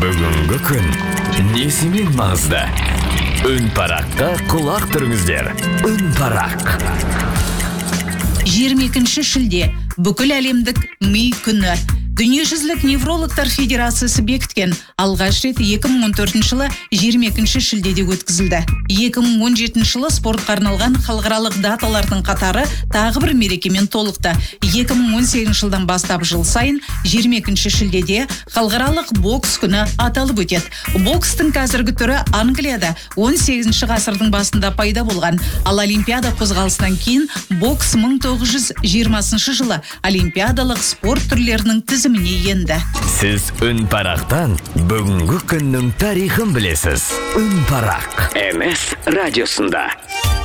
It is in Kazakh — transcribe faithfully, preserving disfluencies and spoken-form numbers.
Бүгінгі күн несімен маңызды? Үн параққа құлақ түріңіздер. Үн парақ. жиырма екінші шілде бүкіл әлемдік ми күні. Дүниежүзілік неврологтар федерациясы бекіткен алғаш рет екі мың он төртінші жылы жиырма екінші шілдеде өткізілді. екі мың он жетінші жылы спортқа арналған халықаралық даталардың қатары тағы бір мерекемен толықты. екі мың он сегізінші жылдан бастап жыл сайын жиырма екінші шілдеде халықаралық бокс күні аталып өтеді. Бокстың қазіргі түрі Англияда он сегізінші ғасырдың басында пайда болған, ал Олимпиада қозғалысынан кейін бокс мың тоғыз жүз жиырмасыншы жылы олимпиадалық спорт түрлерінің тізіміне енді. Сіз Үн парақтан бүгінгі күннің тарихын білесіз. Үн парақ. эм эс радиосында.